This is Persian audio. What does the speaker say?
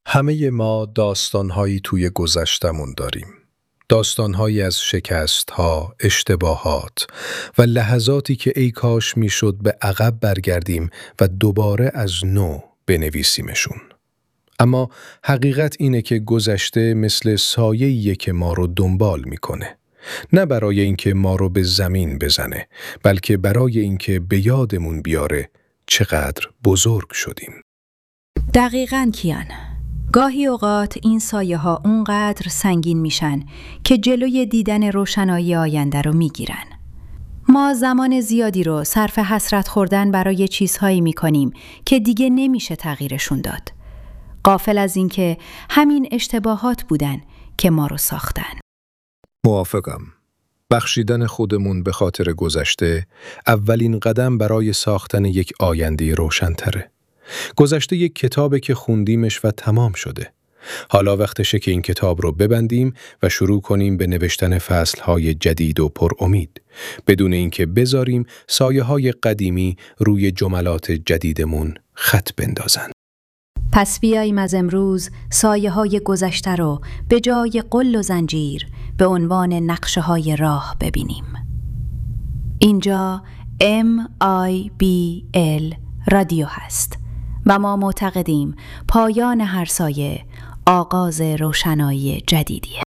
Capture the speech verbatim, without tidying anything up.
همه ما داستان‌هایی توی گذشتمون داریم. داستان‌هایی از شکست‌ها، اشتباهات و لحظاتی که ای کاش میشد به عقب برگردیم و دوباره از نو بنویسیمشون. اما حقیقت اینه که گذشته مثل سایه‌ایه که ما رو دنبال میکنه. نه برای اینکه ما رو به زمین بزنه، بلکه برای اینکه به یادمون بیاره چقدر بزرگ شدیم. دقیقاً کیان. گاهی اوقات این سایه ها اونقدر سنگین میشن که جلوی دیدن روشنایی آینده رو میگیرن. ما زمان زیادی رو صرف حسرت خوردن برای چیزهایی میکنیم که دیگه نمیشه تغییرشون داد. غافل از این که همین اشتباهات بودن که ما رو ساختن. موافقم. بخشیدن خودمون به خاطر گذشته اولین قدم برای ساختن یک آینده روشن‌تره. گذشته یک کتابه که خوندیمش و تمام شده. حالا وقتشه که این کتاب رو ببندیم و شروع کنیم به نوشتن فصلهای جدید و پر امید، بدون اینکه بذاریم سایه‌های قدیمی روی جملات جدیدمون خط بندازن. پس بیاییم از امروز سایه های گذشته رو به جای قل و زنجیر به عنوان نقشه های راه ببینیم. اینجا ام آی بی ال رادیو هست و ما معتقدیم پایان هر سایه آغاز روشنایی جدیدیه.